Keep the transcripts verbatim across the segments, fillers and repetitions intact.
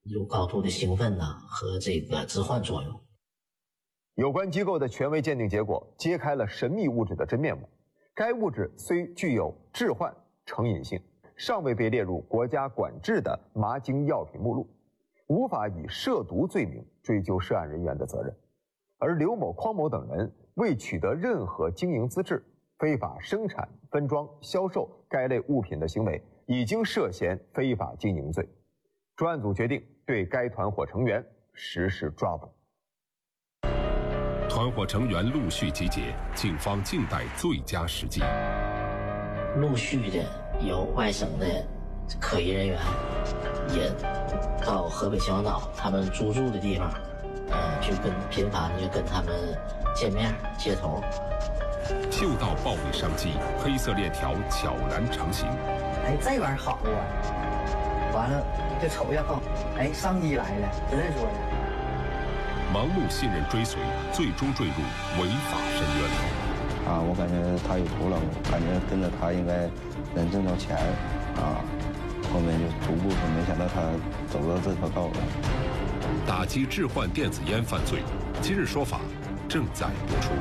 有高度的兴奋呐、啊、和这个致幻作用。 有关机构的权威鉴定结果揭开了神秘物质的真面目。该物质虽具有致幻成瘾性，尚未被列入国家管制的麻精药品目录，无法以涉毒罪名追究涉案人员的责任。而刘某、匡某等人未取得任何经营资质，非法生产、分装、销售该类物品的行为，已经涉嫌非法经营罪。专案组决定对该团伙成员实施抓捕。 团伙成员陆续集结，警方静待最佳时机。 陆续的有外省的可疑人员也到河北秦皇岛他们租住的地方，呃，去跟频繁的就跟他们见面接头。 嗅到暴利商机，黑色链条悄然成型。 哎，这玩意儿好啊！完了就瞅一下，哦，哎，商机来了，就这说的。 盲目信任追随，最终坠入违法深渊。 啊，我感觉他有头脑，感觉跟着他应该能挣到钱啊。后面就逐步没想到他走到这条道路。 打击致幻电子烟犯罪，今日说法正在播出。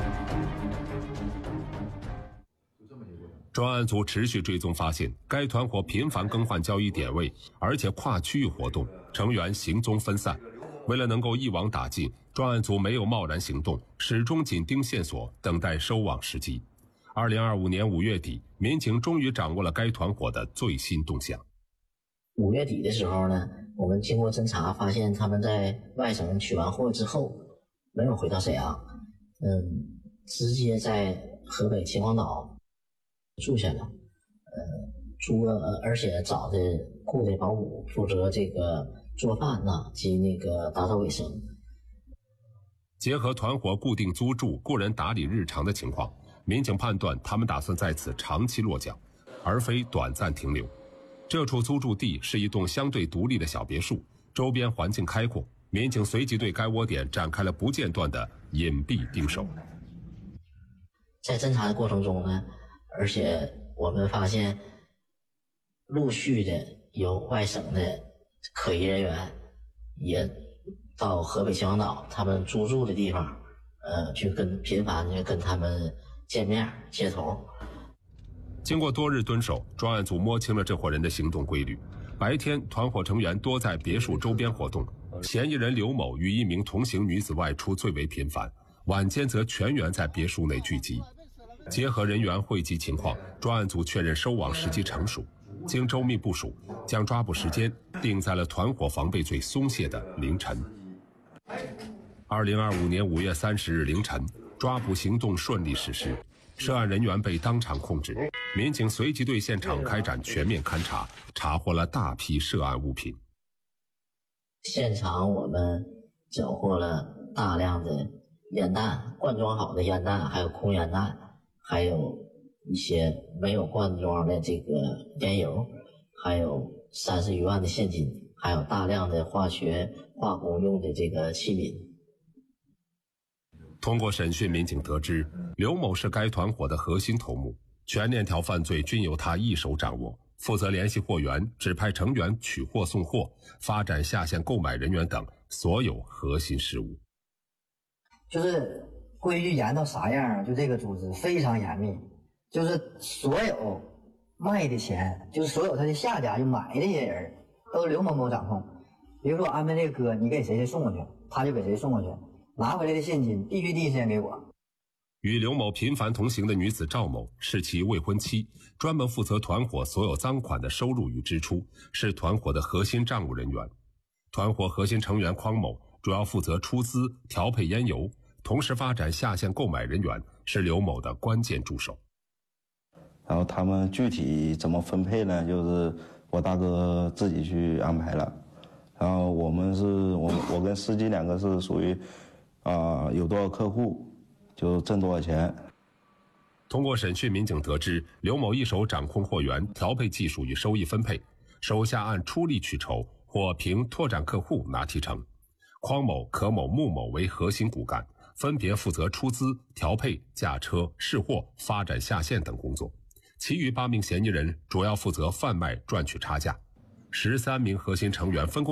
专案组持续追踪发现，该团伙频繁更换交易点位，而且跨区域活动，成员行踪分散。为了能够一网打尽，专案组没有贸然行动，始终紧盯线索，等待收网时机。二零二五年五月底，民警终于掌握了该团伙的最新动向。 五月底的时候呢，我们经过侦查发现，他们在外省取完货之后，没有回到沈阳，嗯，直接在河北秦皇岛住下了，呃，住呃，而且找的雇的保姆负责这个做饭呐及那个打扫卫生。 结合团伙固定租住、雇人打理日常的情况，民警判断他们打算在此长期落脚，而非短暂停留。这处租住地是一栋相对独立的小别墅，周边环境开阔，民警随即对该窝点展开了不间断的隐蔽盯守。 在侦查的过程中呢，而且我们发现陆续的有外省的可疑人员也到河北秦皇岛他们租住的地方，呃，去跟频繁的跟他们见面接头。 经过多日蹲守，专案组摸清了这伙人的行动规律。白天，团伙成员多在别墅周边活动，嫌疑人刘某与一名同行女子外出最为频繁，晚间则全员在别墅内聚集。结合人员汇集情况，专案组确认收网时机成熟，经周密部署，将抓捕时间定在了团伙防备最松懈的凌晨。二零二五年五月三十日凌晨，抓捕行动顺利实施，涉案人员被当场控制，民警随即对现场开展全面勘查，查获了大批涉案物品。 现场我们缴获了大量的烟弹，灌装好的烟弹，还有空烟弹，还有一些没有灌装的这个烟油，还有三十余万的现金，还有大量的化学化工用的这个器皿。 通过审讯，民警得知刘某是该团伙的核心头目，全链条犯罪均由他一手掌握，负责联系货源、指派成员取货送货、发展下线购买人员等所有核心事务。 就是规矩严到啥样啊？就这个组织非常严密，就是所有卖的钱，就是所有他的下家就买的这些人都是刘某某掌控。比如说我安排这个歌，你给谁谁送过去，他就给谁送过去，拿回来的现金必须第一时间给我。 与刘某频繁同行的女子赵某是其未婚妻，专门负责团伙所有赃款的收入与支出，是团伙的核心账务人员。团伙核心成员匡某主要负责出资调配烟油，同时发展下线购买人员，是刘某的关键助手。 然后他们具体怎么分配呢？就是我大哥自己去安排了。然后我们是我我跟司机两个是属于啊、呃、有多少客户就挣多少钱。 通过审讯，民警得知刘某一手掌控货源、调配技术与收益分配，手下按出力取酬或凭拓展客户拿提成。匡某、可某、穆某为核心骨干，分别负责出资、调配、驾车、试货、发展下线等工作。其余八名嫌疑人主要负责贩卖赚取差价。十三名核心成员分工